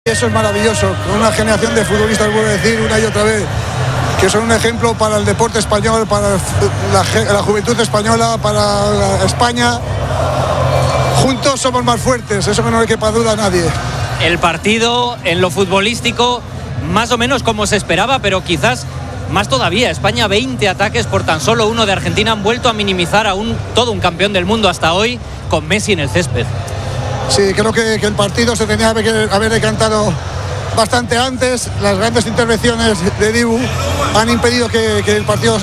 Eso es maravilloso, con una generación de futbolistas, vuelvo a decir una y otra vez, que son un ejemplo para el deporte español, para la juventud española, para España. Juntos somos más fuertes, eso que no le quepa duda a nadie. El partido en lo futbolístico más o menos como se esperaba, pero quizás más todavía. España 20 ataques por tan solo uno de Argentina, han vuelto a minimizar a todo un campeón del mundo hasta hoy con Messi en el césped. Sí, creo que el partido se tenía que haber decantado bastante antes. Las grandes intervenciones de Dibu han impedido que el partido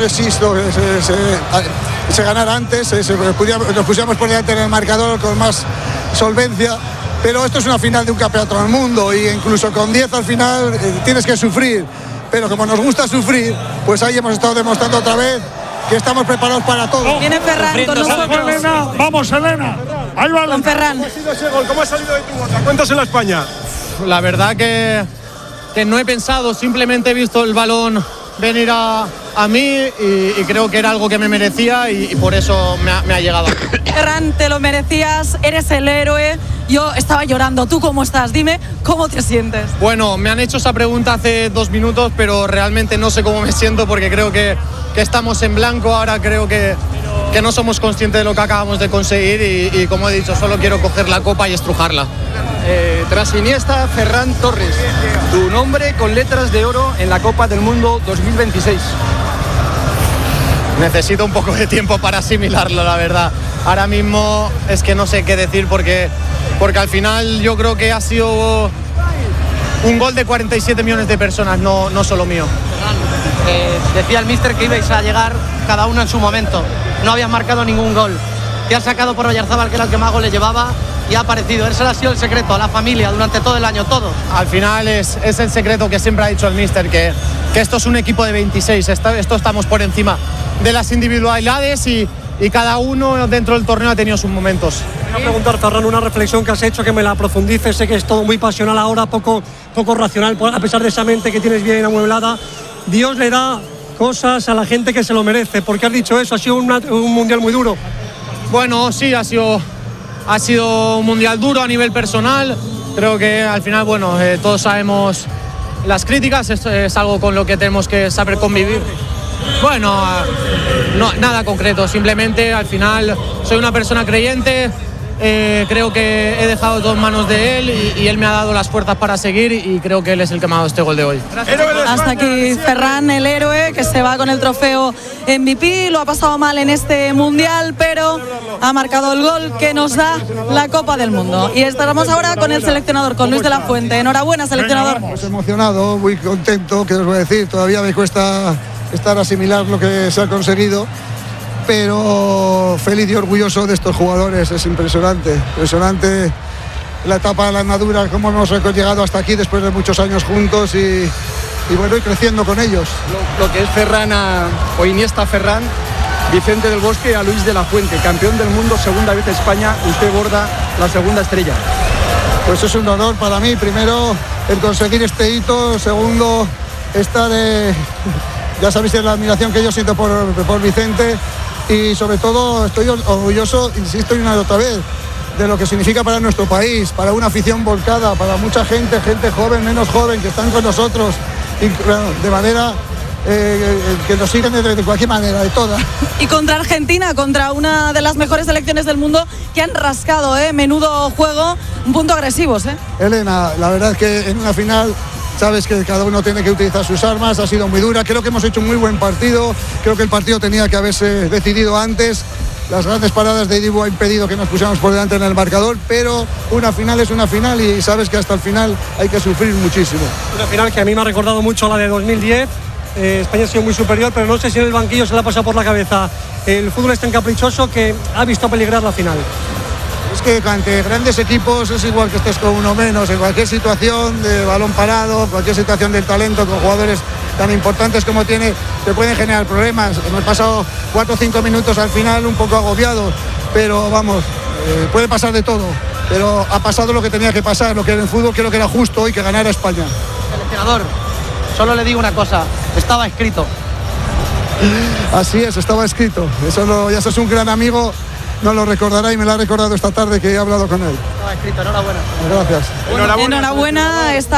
se ganara antes, nos pusiéramos por delante en el marcador con más solvencia. Pero esto es una final de un campeonato del mundo y incluso con 10 al final tienes que sufrir. Pero como nos gusta sufrir, pues ahí hemos estado demostrando otra vez que estamos preparados para todo. Viene Ferran con nosotros. Elena, vamos, Elena. Ahí va con Ferran. ¿Cómo ha sido ese gol? ¿Cómo ha salido de tu boca? Cuéntaselo a España. La verdad que no he pensado, simplemente he visto el balón venir a mí y creo que era algo que me merecía y por eso me ha llegado. Ferran, te lo merecías, eres el héroe. Yo estaba llorando. ¿Tú cómo estás? Dime, ¿cómo te sientes? Bueno, me han hecho esa pregunta hace 2 minutos, pero realmente no sé cómo me siento porque creo que estamos en blanco. Ahora creo que no somos conscientes de lo que acabamos de conseguir y como he dicho, solo quiero coger la copa y estrujarla. Tras Iniesta, Ferran Torres, tu nombre con letras de oro en la Copa del Mundo 2026. Necesito un poco de tiempo para asimilarlo, la verdad. Ahora mismo es que no sé qué decir porque al final yo creo que ha sido un gol de 47 millones de personas, no solo mío. Decía el míster que ibais a llegar cada uno en su momento. No habías marcado ningún gol. Te has sacado por Oyarzábal, que era el que más goles llevaba, y ha aparecido. Ese ha sido el secreto a la familia durante todo el año, todos. Al final es el secreto que siempre ha dicho el míster, que esto es un equipo de 26. Esto estamos por encima de las individualidades y cada uno dentro del torneo ha tenido sus momentos. Voy a preguntar, Ferran, una reflexión que has hecho, que me la profundices. Sé que es todo muy pasional ahora, poco racional, a pesar de esa mente que tienes bien amueblada. Dios le da cosas a la gente que se lo merece. ¿Por qué has dicho eso? Ha sido un mundial muy duro. Bueno, sí, ha sido un mundial duro a nivel personal. Creo que al final, bueno, todos sabemos las críticas. Esto es algo con lo que tenemos que saber convivir. Bueno, no, nada concreto. Simplemente al final soy una persona creyente. Creo que he dejado todo en manos de él y él me ha dado las fuerzas para seguir y creo que él es el que me ha dado este gol de hoy. Hasta aquí Ferran, el héroe, que se va con el trofeo MVP. Lo ha pasado mal en este mundial, pero ha marcado el gol que nos da la Copa del Mundo. Y estaremos ahora con el seleccionador, con Luis de la Fuente. Enhorabuena, seleccionador. Pues emocionado, muy contento, que os voy a decir, todavía me cuesta asimilar lo que se ha conseguido, pero feliz y orgulloso de estos jugadores. Es impresionante la etapa de la andadura, cómo hemos llegado hasta aquí después de muchos años juntos y bueno, y creciendo con ellos. Lo que es Ferran o Iniesta Ferran, Vicente del Bosque a Luis de la Fuente, campeón del mundo, segunda vez España, usted borda la segunda estrella. Pues es un honor para mí, primero el conseguir este hito, segundo estar ya sabéis la admiración que yo siento por Vicente y sobre todo estoy orgulloso, insisto una y otra vez, de lo que significa para nuestro país, para una afición volcada, para mucha gente joven, menos joven, que están con nosotros de manera que nos siguen de cualquier manera, de todas. Y contra Argentina, contra una de las mejores selecciones del mundo que han rascado, menudo juego, un punto agresivos. Elena, la verdad es que en una final sabes que cada uno tiene que utilizar sus armas, ha sido muy dura, creo que hemos hecho un muy buen partido, creo que el partido tenía que haberse decidido antes, las grandes paradas de Dibu han impedido que nos pusiéramos por delante en el marcador, pero una final es una final y sabes que hasta el final hay que sufrir muchísimo. Una final que a mí me ha recordado mucho a la de 2010, España ha sido muy superior, pero no sé si en el banquillo se le ha pasado por la cabeza el fútbol es tan caprichoso que ha visto peligrar la final. Es que ante grandes equipos es igual que estés con uno menos, en cualquier situación de balón parado, cualquier situación del talento, con jugadores tan importantes como tiene, te pueden generar problemas. Hemos pasado 4 o 5 minutos al final un poco agobiados, pero vamos, puede pasar de todo. Pero ha pasado lo que tenía que pasar, lo que en el fútbol creo que era justo hoy, que ganara España. Seleccionador, solo le digo una cosa, estaba escrito. Así es, estaba escrito. Ya sos un gran amigo. No lo recordará y me lo ha recordado esta tarde que he hablado con él. estaba escrito. Enhorabuena. Gracias. Enhorabuena. Esta